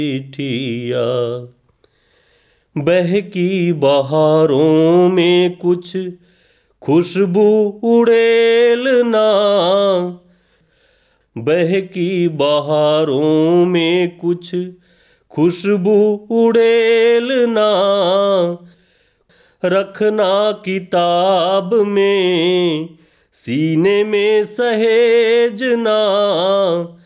चिट्ठिया। बहकी बहारों में कुछ खुशबू उड़ेलना, बहकी बहारों में कुछ खुशबू उड़ेलना, रखना किताब में सीने में सहेजना।